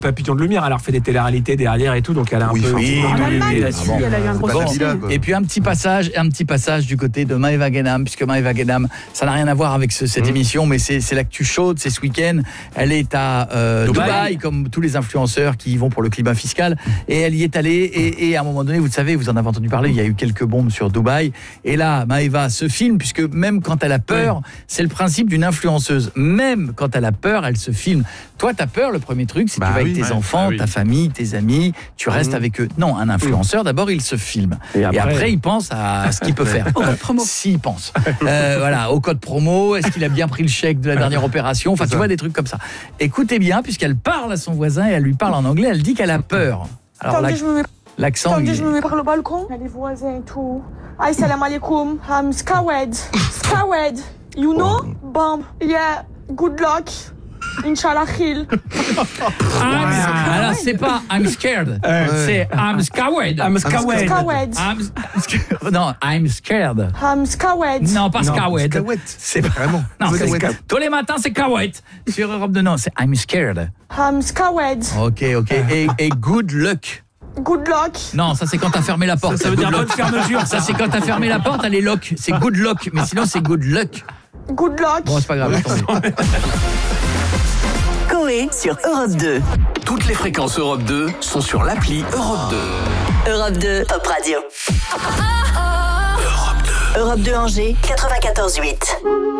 Papillon de Lumière, elle a refait des téléréalités derrière et tout, donc elle a un peu... En Allemagne, elle a eu un gros succès. Et puis un petit passage du côté de Maëva Guénam, puisque Maëva Guénam, ça n'a rien à voir avec cette émission, mais c'est l'actu chaude, c'est ce week-end. Elle est à Dubaï, comme tous les influenceurs qui y vont pour le climat fiscal, et elle y est allée, et à un moment donné, vous savez, vous en avez entendu parler, il y a eu quelques bombes sur Dubaï, et là, Maëva se filme, puisque même quand elle a peur, c'est le principe d'une influenceuse, même quand elle a peur, elle se filme. Toi, t'as peur, le premier truc, c'est que tu vas avec tes enfants, ta famille, tes amis, tu restes avec eux. Non, un influenceur, d'abord, il se filme. Et après, il pense à ce qu'il peut faire. Au code promo. S'il pense. Voilà, au code promo, est-ce qu'il a bien pris le chèque de la dernière opération? Enfin, tu vois, des trucs comme ça. Écoutez bien, puisqu'elle parle à son voisin et elle lui parle en anglais, elle dit qu'elle a peur. Alors, l'accent... Quand je me mets par le balcon, il y a les voisins et tout. Aïe, salam alaikum, I'm scared. Scared. You know? Bam. Yeah, good luck. Inch'Allah khil. Alors c'est pas I'm scared, c'est I'm scared. I'm scared. Non, I'm scared. I'm scared. Non, pas scared. C'est vraiment. Non, tous les matins c'est cahouette. Sur Europe 2, non, c'est I'm scared. I'm scared. Ok. Et good luck. Good luck. Non, ça c'est quand t'as fermé la porte. Ça veut dire bonne fermeture. Ça c'est quand t'as fermé la porte, elle est lock. C'est good luck, mais sinon c'est good luck. Good luck. Bon, c'est pas grave. Coé sur Europe 2. Toutes les fréquences Europe 2 sont sur l'appli Europe 2. Europe 2, Top Radio. Europe 2 Angers, 94.8.